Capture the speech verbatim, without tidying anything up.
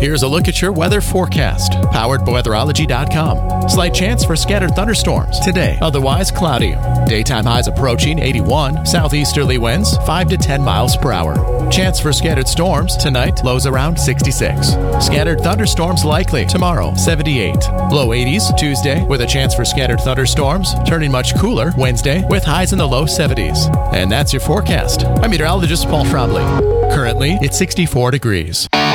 Here's a look at your weather forecast, powered by weatherology dot com. Slight chance for scattered thunderstorms today, otherwise cloudy. Daytime highs approaching eighty-one, southeasterly winds five to ten miles per hour. Chance for scattered storms tonight, lows around sixty-six. Scattered thunderstorms likely tomorrow, seventy-eight. Low eighties Tuesday, with a chance for scattered thunderstorms, turning much cooler Wednesday with highs in the low seventies. And that's your forecast. I'm meteorologist Paul Trombley. Currently, it's sixty-four degrees.